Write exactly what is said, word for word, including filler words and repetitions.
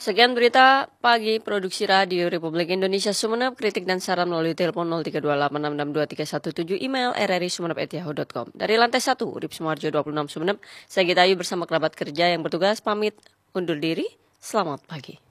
Sekian berita pagi produksi Radio Republik Indonesia Sumeneb. Kritik dan saran melalui telepon nol tiga dua delapan enam enam dua tiga satu tujuh, email r r i sumeneb at yahoo dot com. Dari lantai satu, Urip Sumarjo dua puluh enam Sumeneb, saya Gita Ayu bersama kerabat kerja yang bertugas pamit undur diri. Selamat pagi.